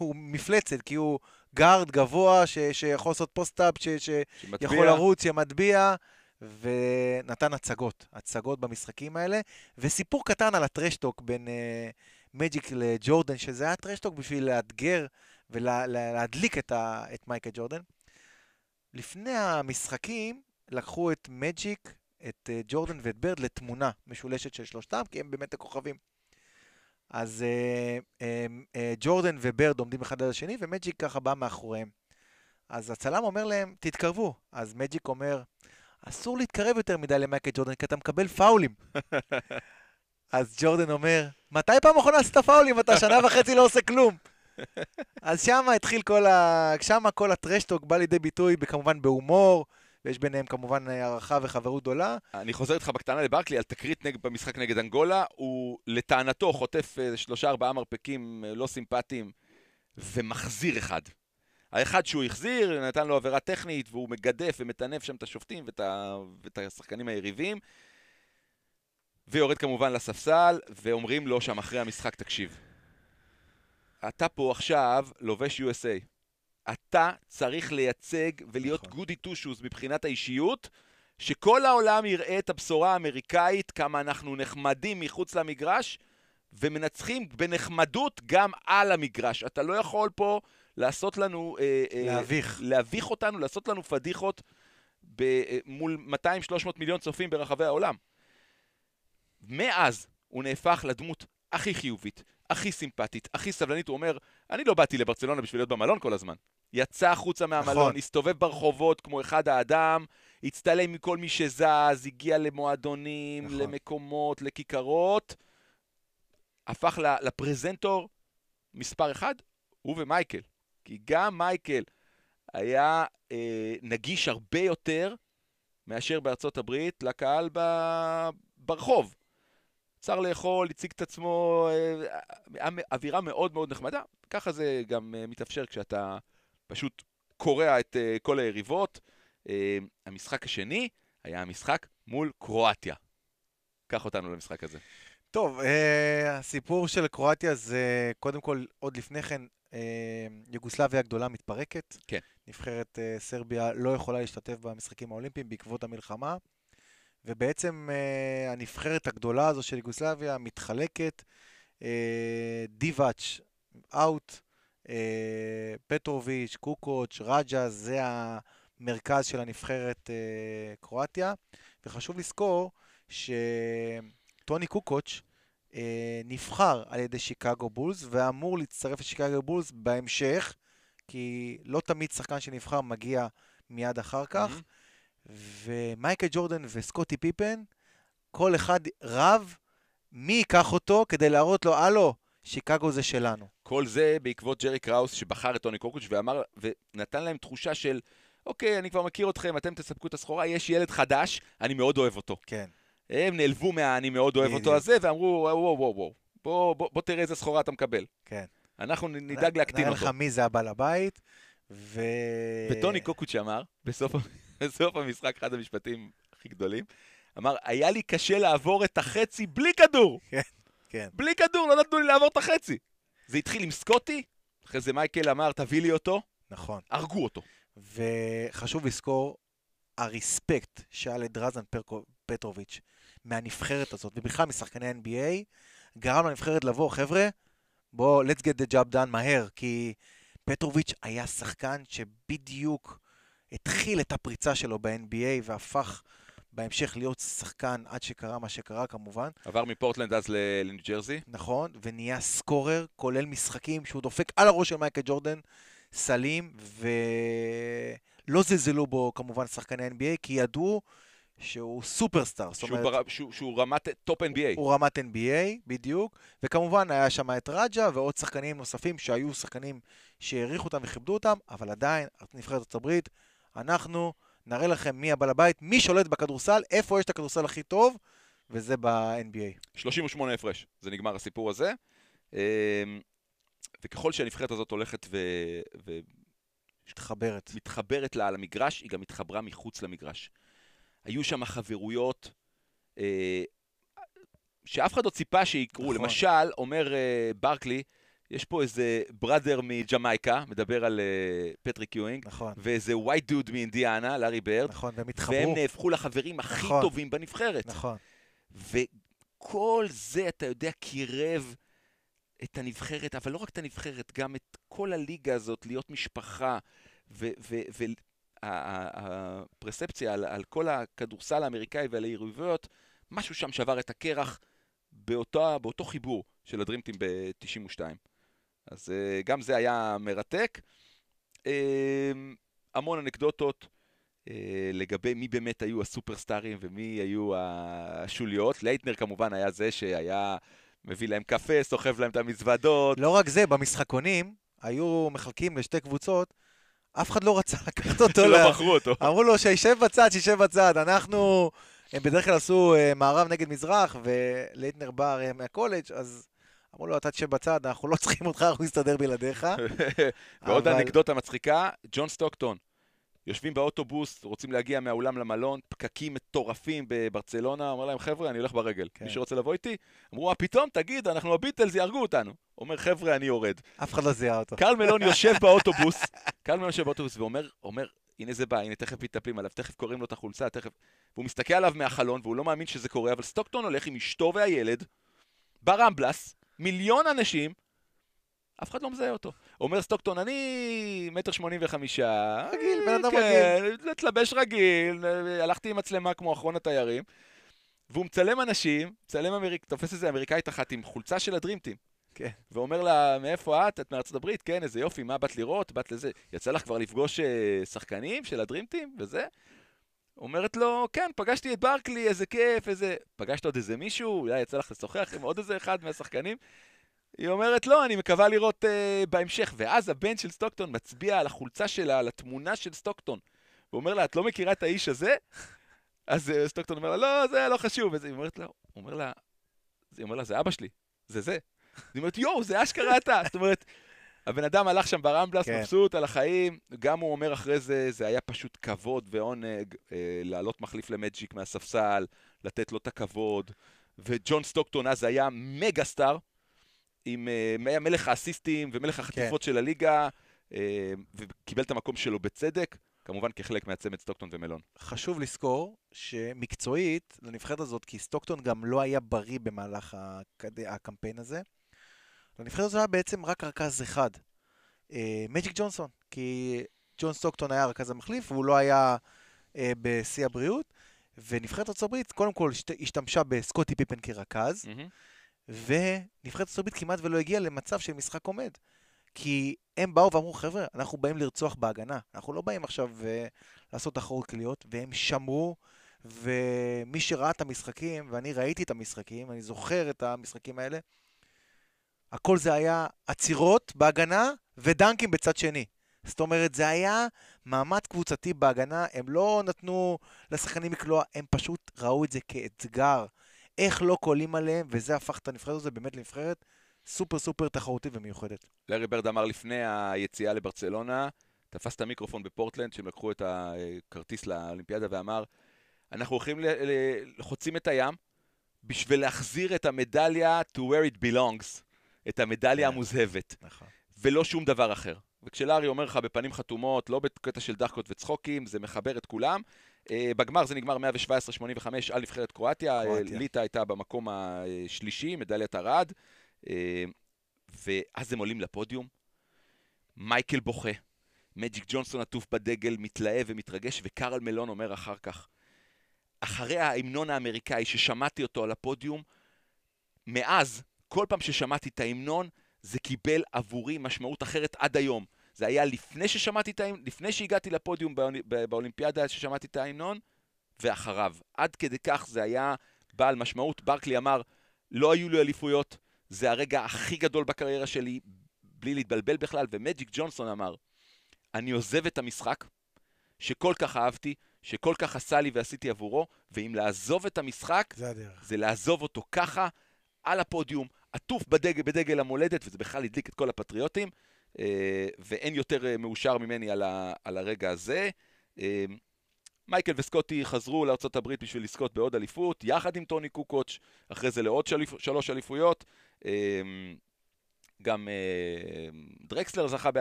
הוא מפלצת, כי הוא גארד גבוה שיכול לעשות פוסט-אפ, שיכול לרוץ, שמטביע, ונתן הצגות במשחקים האלה. וסיפור קטן על הטרשטוק בין מג'יק לג'ורדן, שזה היה טרשטוק בשביל לאתגר ולהדליק את מייקל ג'ורדן. לפני המשחקים לקחו את מג'יק, את ג'ורדן ואת ברד לתמונה משולשת של שלושתם, כי הם באמת הכוכבים. אז ג'ורדן וברד עומדים אחד על השני, ומג'יק ככה בא מאחוריהם. אז הצלם אומר להם, תתקרבו. אז מג'יק אומר, אסור להתקרב יותר מדי למייקל ג'ורדן, כי אתה מקבל פאולים. אז ג'ורדן אומר, מתי פעם אחרונה עשית פאולים? אתה שנה וחצי לא עושה כלום. אז שמה כל הטרשטוק בא לידי ביטוי, כמובן בהומור, ויש ביניהם כמובן הערכה וחברות גדולה. אני חוזר איתך בקטנה לברקלי על תקרית במשחק נגד אנגולה, הוא לטענתו חוטף 3-4 מרפקים לא סימפטיים, ומחזיר אחד. האחד שהוא החזיר, נתן לו עבירה טכנית, והוא מגדף ומטנף שם את השופטים ואת השחקנים היריבים, ויורד כמובן לספסל, ואומרים לו שם אחרי המשחק, תקשיב, אתה פה עכשיו לובש USA. אתה צריך לייצג ולהיות גודי טושוז מבחינת האישיות, שכל העולם יראה את הבשורה האמריקאית, כמה אנחנו נחמדים מחוץ למגרש, ומנצחים בנחמדות גם על המגרש. אתה לא יכול פה לעשות לנו... להביך אותנו, לעשות לנו פדיחות מול 200-300 מיליון צופים ברחבי העולם. מאז הוא נהפך לדמות הכי חיובית, הכי סימפטית, הכי סבלנית. הוא אומר, אני לא באתי לברצלונה בשביל להיות במלון כל הזמן. יצא החוצה מהמלון, הסתובב ברחובות כמו אחד האדם, הצטלם מכל מי שזז, הגיע למועדונים, למקומות, לכיכרות, הפך לפרזנטור מספר אחד, הוא ומייקל. כי גם מייקל היה נגיש הרבה יותר מאשר בארצות הברית לקהל ברחוב. צר לאכול, הציג את עצמו, אווירה מאוד מאוד נחמדה. ככה זה גם מתאפשר כשאתה פשוט קורע את כל היריבות. המשחק השני היה המשחק מול קרואטיה. קח אותנו למשחק הזה. טוב, הסיפור של קרואטיה זה קודם כל עוד לפני כן, יוגוסלביה הגדולה מתפרקת. כן. נבחרת סרביה לא יכולה להשתתף במשחקים האולימפיים בעקבות המלחמה. ובעצם הנבחרת הגדולה הזו של יוגוסלביה מתחלקת, דיבאץ' אאוט, פטרוביץ', קוקוץ', רג'ה, זה המרכז של הנבחרת קרואטיה. וחשוב לזכור שטוני קוקוץ' נבחר על ידי שיקגו בולס, ואמור להצטרף לשיקגו בולס בהמשך, כי לא תמיד שחקן שנבחר מגיע מיד אחר כך. ומייקל ג'ורדן וסקוטי פיפן, כל אחד רב מי ייקח אותו כדי להראות לו, אלו, שיקגו זה שלנו. כל זה בעקבות ג'רי קראוס שבחר את טוני קוקוץ' ואמר, ונתן להם תחושה של, אוקיי, אני כבר מכיר אתכם, אתם תספקו את הסחורה, יש ילד חדש, אני מאוד אוהב אותו. כן. הם נעלבו אני מאוד אוהב אותו הזה, ואמרו, בוא תראה איזה סחורה אתה מקבל. כן. אנחנו נדאג להקטין אותו. נראה לך מי זה הבעל הבית, וטוני קוקוץ' אמר, בסוף המשחק, אחד המשפטים הכי גדולים, אמר, היה לי קשה לעבור את החצי בלי כדור. כן. בלי כדור, לא נתנו לי לעבור את החצי. זה התחיל עם סקוטי, אחרי זה מייקל אמר, תביא לי אותו. נכון. הרגו אותו. וחשוב לזכור, הרספקט שהיה לדרזן פטרוביץ' מהנבחרת הזאת, ובכלל משחקני NBA, גרם לנבחרת לבוא, חבר'ה, בוא, let's get the job done מהר, כי פטרוביץ' היה שחקן שבדיוק התחיל את הפריצה שלו ב-NBA, והפך בהמשך להיות שחקן עד שקרה מה שקרה כמובן. עבר מפורטלנד אז לניו ג'רזי. נכון, ונהיה סקורר, כולל משחקים שהוא דופק על הראש של מייקל ג'ורדן, סלים, ולא זלזלו בו כמובן שחקני NBA, כי ידעו שהוא סופרסטאר. שהוא רמת טופ NBA. הוא רמת NBA, בדיוק. וכמובן היה שם את רג'ה ועוד שחקנים נוספים שהיו שחקנים שהעריכו אותם וכיבדו אותם, אבל עדיין, נבחרת ארצות הברית, אנחנו נראה לכם מי הבעל הבית, מי שולט בכדורסל, איפה יש את הכדורסל הכי טוב, וזה ב-NBA. 38 הפרש, זה נגמר הסיפור הזה. וככל שהנבחרת הזאת הולכת מתחברת לה על המגרש, היא גם התחברה מחוץ למגרש. היו שם חברויות שאף אחד לא ציפה שיקרו. נכון. למשל, אומר ברקלי, יש פה איזה בראדר מג'מייקה, מדבר על פטריק יואינג, נכון. ואיזה ווייט דוד מאינדיאנה, לארי ברד, נכון, והם התחברו. והם נהפכו לחברים הכי נכון. טובים בנבחרת. נכון. וכל זה, אתה יודע, קירב את הנבחרת, אבל לא רק את הנבחרת, גם את כל הליגה הזאת, להיות משפחה, והפרספציה על כל הכדורסל האמריקאי ועל היריבויות, משהו שם שבר את הקרח באותו חיבור של הדרימטים ב-92. אז גם זה היה מרתק. המון אנקדוטות לגבי מי באמת היו הסופרסטארים ומי היו השוליות. לייטנר כמובן היה זה שהיה מביא להם קפה, סוחב להם את המזוודות. לא רק זה, במשחקונים היו מחלקים לשתי קבוצות, אף אחד לא רצה לקחת אותו. לא בחרו אותו. אמרו לו שישב בצד, אנחנו, הם בדרך כלל עשו מערב נגד מזרח, ולייטנר בא מהקולג', אז אמרו לו, אתה תשב בצד, אנחנו לא צריכים אותך, אנחנו נסתדר בלעדיך. ועוד אנקדוטה מצחיקה, ג'ון סטוקטון. יושבים באוטובוס, רוצים להגיע מהאולם למלון, פקקים מטורפים בברצלונה, אומר להם, חבר'ה, אני הולך ברגל. מי שרוצה לבוא איתי? אמרו, פתאום, תגיד, אנחנו הביטלס, יהרגו אותנו. אומר, חבר'ה, אני יורד. אף אחד לא זיהה אותו. קרל מלון יושב באוטובוס, ואומר, הנה זה בא, הנה תכף מתטפלים עליו, תכף קוראים לו את החולצה, תכף... והוא מסתכל עליו מהחלון, והוא לא מאמין שזה קורה, אבל סטוקטון הולך עם אשתו והילד, ברמבלס, 1,000,000 אנשים, אף אחד לא מזהה אותו. אומר סטוקטון, אני 1.85 מטר, רגיל, בן אדם רגיל. להתלבש רגיל, הלכתי עם מצלמה כמו אחרון התיירים, והוא מצלם אנשים, תופס איזה אמריקאית אחת עם חולצה של הדרימטים. כן. ואומר לה, מאיפה את? את מארצות הברית? כן, איזה יופי, מה באת לראות? באת לזה. יצא לך כבר לפגוש שחקנים של הדרימטים וזה? אומרת לו, כן, פגשתי את ברקלי, איזה כיף, איזה... פגשת עוד איזה מישהו? אולי יצא לך לשוחח עם עוד איזה אחד מהשחקנים? היא אומרת, לא, אני מקווה לראות בהמשך. ואז הבן של סטוקטון מצביע על החולצה שלה, על התמונה של סטוקטון. הוא אומר לה, את לא מכירה את האיש הזה? אז סטוקטון אומר לה, לא, זה לא חשוב. היא אומר לה, זה אבא שלי, זה. היא אומרת, יואו, זה אשכרה אתה. זאת אומרת, הבן אדם הלך שם ברמבלס, מבסוט על החיים, גם הוא אומר אחרי זה, זה היה פשוט כבוד ועונג, לעלות מחליף למג'יק מהספסל, לתת לו את הכבוד, וג'ון סטוקטון אז היה מגה סטאר, עם מלך האסיסטים ומלך החטיפות של הליגה, וקיבל את המקום שלו בצדק, כמובן כחלק מהצמד סטוקטון ומלון. חשוב לזכור שמקצועית לנבחרת הזאת, כי סטוקטון גם לא היה בריא במהלך הקמפיין הזה, לנבחרת הזאת היה בעצם רק רכז אחד, מג'יק ג'ונסון, כי ג'ון סטוקטון היה רכז המחליף, והוא לא היה בשיא הבריאות, ונבחרת ארצות הברית קודם כל השתמשה בסקוטי פיפן כרכז, ונבחרת ארצות הברית כמעט ולא הגיעה למצב של משחק עומד, כי הם באו ואמרו, חבר'ה, אנחנו באים לרצוח בהגנה, אנחנו לא באים עכשיו לעשות תחרות קליות, והם שמרו, ומי שראה את המשחקים, ואני ראיתי את המשחקים, אני זוכר את המשחקים האלה, הכל זה היה עצירות בהגנה ודנקים בצד שני. זאת אומרת, זה היה מעמד קבוצתי בהגנה, הם לא נתנו לשחקנים לקלוע, הם פשוט ראו את זה כאתגר. איך לא קולים עליהם, וזה הפך את הנבחרת הזה באמת לנבחרת סופר סופר תחרותית ומיוחדת. לארי ברד אמר לפני היציאה לברצלונה, תפס את המיקרופון בפורטלנד, שהם לקחו את הכרטיס לאולימפיאדה ואמר, אנחנו הולכים לחוצים את הים, בשביל להחזיר את המדליה to where it belongs. את המדליה המוזהבת, ולא שום דבר אחר. וכשלארי אומר לך בפנים חתומות, לא בקטע של דחקות וצחוקים, זה מחבר את כולם. בגמר זה נגמר 117-85 על נבחרת קרואטיה, ליטא הייתה במקום השלישי, מדליית ארד, ואז הם עולים לפודיום, מייקל בוכה, מג'יק ג'ונסון עטוף בדגל, מתלהב ומתרגש, וקרל מלון אומר אחר כך, אחרי ההמנון האמריקאי ששמעתי אותו על הפודיום, מאז, כל פעם ששמעתי את ההמנון, זה קיבל עבורי משמעות אחרת עד היום. זה היה לפני ששמעתי את ההמנון, לפני שהגעתי לפודיום באולימפיאדה ששמעתי את ההמנון, ואחריו. עד כדי כך זה היה בעל משמעות. ברקלי אמר, לא היו לי אליפויות, זה הרגע הכי גדול בקריירה שלי, בלי להתבלבל בכלל, ומג'יק ג'ונסון אמר, אני עוזב את המשחק, שכל כך אהבתי, שכל כך עשה לי ועשיתי עבורו, ואם לעזוב את המשחק, זה לעזוב אותו ככה, על הפודיום, עטוף בדגל המולדת, וזה בכלל הדליק את כל הפטריוטים, ואין יותר מאושר ממני על הרגע הזה. מייקל וסקוטי חזרו לארצות הברית בשביל לזכות בעוד אליפות, יחד עם טוני קוקוץ', אחרי זה לעוד 3 אליפויות. גם דרקסלר זכה